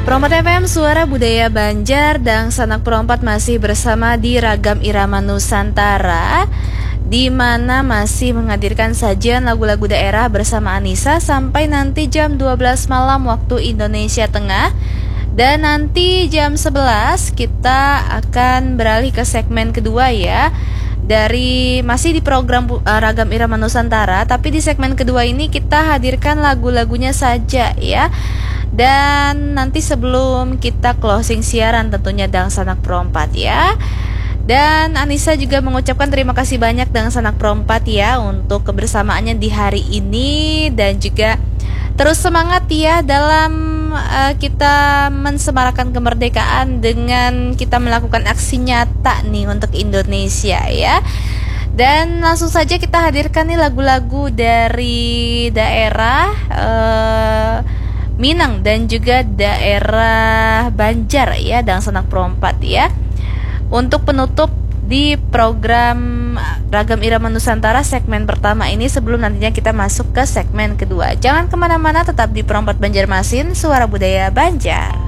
Perompat FM Suara Budaya Banjar dan Sanak Perompat masih bersama di Ragam Irama Nusantara, di mana masih menghadirkan sajian lagu-lagu daerah bersama Anissa sampai nanti jam 12 malam waktu Indonesia Tengah. Dan nanti jam 11 kita akan beralih ke segmen kedua ya. Masih di program Ragam Irama Nusantara, tapi di segmen kedua ini kita hadirkan lagu-lagunya saja ya. Dan nanti sebelum kita closing siaran tentunya Dang Sanak Perompat ya. Dan Anissa juga mengucapkan terima kasih banyak Dang Sanak Perompat ya untuk kebersamaannya di hari ini. Dan juga terus semangat ya dalam kita mensemarakan kemerdekaan dengan kita melakukan aksi nyata nih untuk Indonesia ya. Dan langsung saja kita hadirkan nih lagu-lagu dari daerah Minang dan juga daerah Banjar ya, Dang Sanak Perompat ya. Untuk penutup di program Ragam Irama Nusantara segmen pertama ini, sebelum nantinya kita masuk ke segmen kedua. Jangan kemana-mana, tetap di Perompat Banjarmasin, Suara Budaya Banjar.